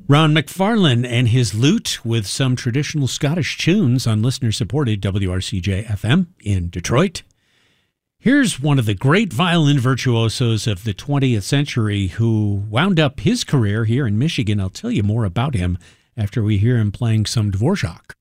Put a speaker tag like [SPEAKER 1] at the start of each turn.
[SPEAKER 1] Ron McFarlane and his lute with some traditional Scottish tunes on listener-supported WRCJ-FM in Detroit. Here's one of the great violin virtuosos of the 20th century who wound up his career here in Michigan. I'll tell you more about him after we hear him playing some Dvorak.